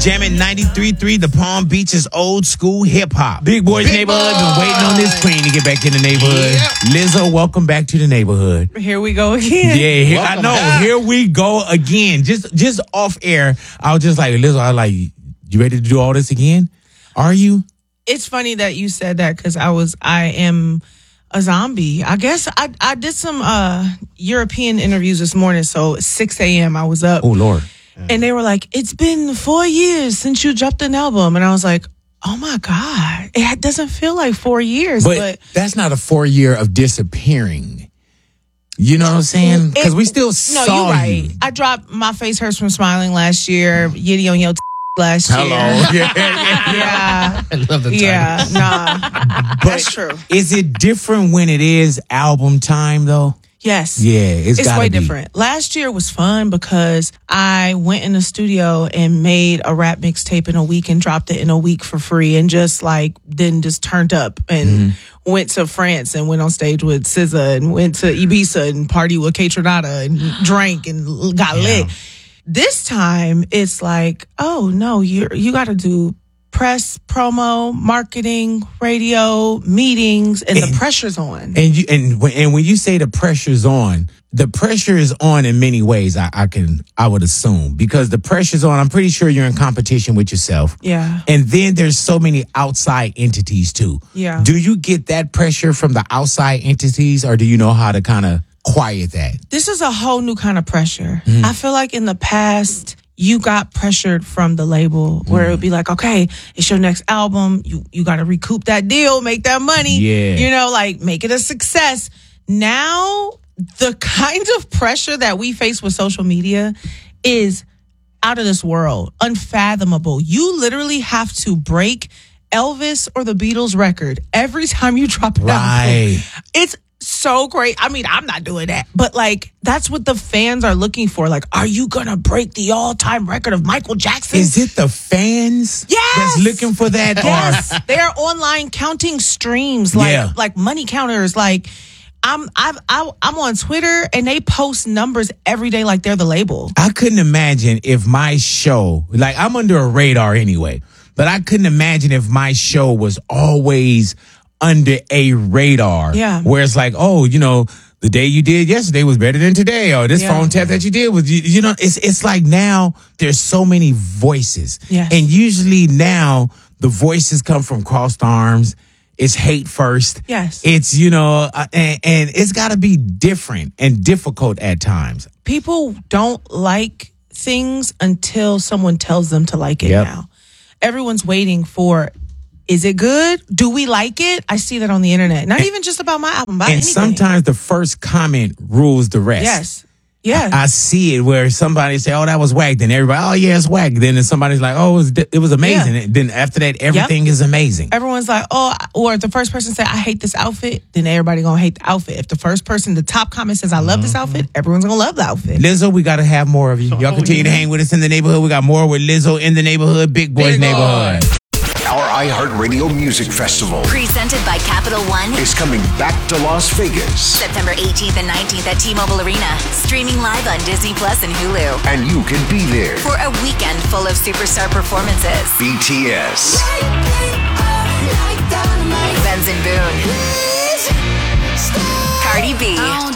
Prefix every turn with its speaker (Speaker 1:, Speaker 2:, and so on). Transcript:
Speaker 1: Jamming 93.3, the Palm Beaches old school hip hop. Big Boy's Neighborhood. Been waiting on this queen to get back in the neighborhood. Yep. Lizzo, welcome back to the neighborhood.
Speaker 2: Here we go again.
Speaker 1: Yeah, I know. Back. Here we go again. Just off air, I was just like, Lizzo, I was like, you ready to do all this again? Are you?
Speaker 2: It's funny that you said that because I am a zombie. I guess I did some European interviews this morning. So 6 a.m. I was up.
Speaker 1: Oh, Lord.
Speaker 2: And they were like, it's been 4 years since you dropped an album. And I was like, oh my God. It doesn't feel like 4 years.
Speaker 1: But that's not a 4 year of disappearing. You know what I'm saying? Because we still saw you. No, you're right.
Speaker 2: You. I dropped My Face Hurts from Smiling last year. Yitty on Your last year.
Speaker 1: Hello.
Speaker 2: Yeah.
Speaker 3: I love the title.
Speaker 2: Yeah, nah. That's true.
Speaker 1: Is it different when it is album time, though?
Speaker 2: Yes.
Speaker 1: Yeah, it's
Speaker 2: way different. Last year was fun because I went in the studio and made a rap mixtape in a week and dropped it in a week for free and just turned up and went to France and went on stage with SZA and went to Ibiza and partied with Kate Renata and drank and got lit. This time it's like, oh no, you got to do press, promo, marketing, radio, meetings, and the pressure's on.
Speaker 1: And when you say the pressure's on, the pressure is on in many ways. I would assume because the pressure's on. I'm pretty sure you're in competition with yourself.
Speaker 2: Yeah.
Speaker 1: And then there's so many outside entities too.
Speaker 2: Yeah.
Speaker 1: Do you get that pressure from the outside entities, or do you know how to kind of quiet that?
Speaker 2: This is a whole new kind of pressure. I feel like in the past, you got pressured from the label where it would be like, okay, it's your next album. You got to recoup that deal, make that money.
Speaker 1: Yeah.
Speaker 2: Make it a success. Now, the kind of pressure that we face with social media is out of this world, unfathomable. You literally have to break Elvis or the Beatles record every time you drop an album. It's so great. I mean, I'm not doing that, but that's what the fans are looking for. Are you gonna break the all-time record of Michael Jackson?
Speaker 1: Is it the fans that's looking for that?
Speaker 2: Yes, they're online counting streams like money counters. I'm on Twitter and they post numbers every day like they're the label.
Speaker 1: I couldn't imagine if my show, I'm under a radar anyway, but I couldn't imagine if my show was always under a radar.
Speaker 2: Yeah.
Speaker 1: Where it's the day you did yesterday was better than today, or this phone tap that you did was, it's like now there's so many voices.
Speaker 2: Yes.
Speaker 1: And usually now the voices come from crossed arms. It's hate first.
Speaker 2: Yes.
Speaker 1: It's, and it's got to be different and difficult at times.
Speaker 2: People don't like things until someone tells them to like it now. Everyone's waiting for, is it good? Do we like it? I see that on the internet. Not even just about my album, about anything.
Speaker 1: Sometimes the first comment rules the rest.
Speaker 2: Yes. Yeah.
Speaker 1: I see it where somebody say, oh, that was whack. Then everybody, oh, yeah, it's whack. Then somebody's like, oh, it was amazing.
Speaker 2: Yeah.
Speaker 1: Then after that, everything is amazing.
Speaker 2: Everyone's like, oh, or if the first person say, I hate this outfit, then everybody going to hate the outfit. If the top comment says, I love this outfit, everyone's going to love the outfit.
Speaker 1: Lizzo, we got to have more of you. Y'all continue to hang with us in the neighborhood. We got more with Lizzo in the neighborhood, Big Boy's Neighborhood.
Speaker 4: Our iHeartRadio Music Festival,
Speaker 5: presented by Capital One,
Speaker 4: is coming back to Las Vegas.
Speaker 5: September 18th and 19th at T-Mobile Arena. Streaming live on Disney Plus and Hulu.
Speaker 4: And you can be there
Speaker 5: for a weekend full of superstar performances.
Speaker 4: BTS,
Speaker 5: Benson Boone, Cardi B,